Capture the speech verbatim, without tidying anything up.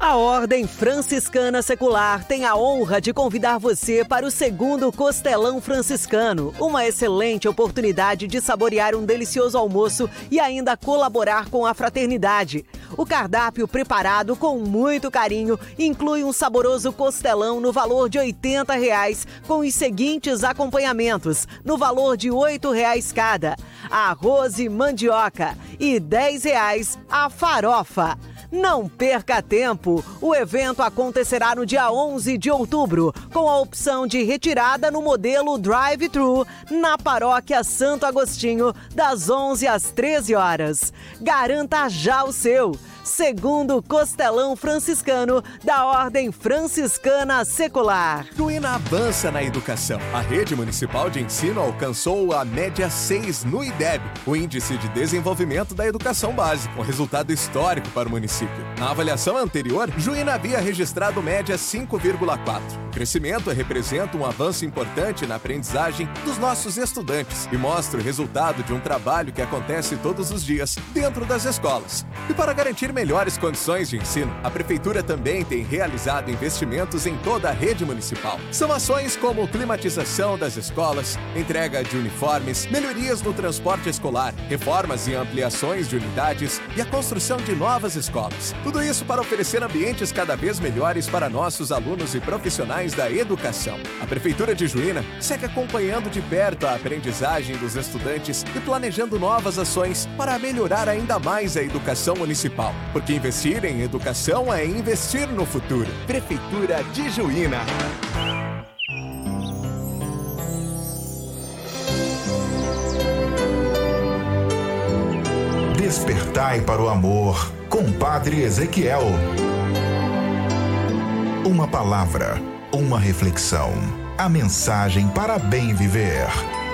A Ordem Franciscana Secular tem a honra de convidar você para o segundo Costelão Franciscano, uma excelente oportunidade de saborear um delicioso almoço e ainda colaborar com a fraternidade. O cardápio preparado com muito carinho inclui um saboroso costelão no valor de oitenta reais, com os seguintes acompanhamentos, no valor de oito reais cada: arroz e mandioca, e dez reais a farofa. Não perca tempo! O evento acontecerá no dia onze de outubro, com a opção de retirada no modelo drive-thru, na Paróquia Santo Agostinho, das onze às treze horas. Garanta já o seu! Segundo Costelão Franciscano da Ordem Franciscana Secular. Juína avança na educação. A rede municipal de ensino alcançou a média seis no I D E B, o Índice de Desenvolvimento da Educação Básica, um resultado histórico para o município. Na avaliação anterior, Juína havia registrado média cinco vírgula quatro. O crescimento representa um avanço importante na aprendizagem dos nossos estudantes e mostra o resultado de um trabalho que acontece todos os dias dentro das escolas. E para garantir melhores condições de ensino, a Prefeitura também tem realizado investimentos em toda a rede municipal. São ações como climatização das escolas, entrega de uniformes, melhorias no transporte escolar, reformas e ampliações de unidades e a construção de novas escolas. Tudo isso para oferecer ambientes cada vez melhores para nossos alunos e profissionais da educação. A Prefeitura de Juína segue acompanhando de perto a aprendizagem dos estudantes e planejando novas ações para melhorar ainda mais a educação municipal. Porque investir em educação é investir no futuro. Prefeitura de Juína. Despertai para o amor, com Padre Ezequiel. Uma palavra, uma reflexão, a mensagem para bem viver.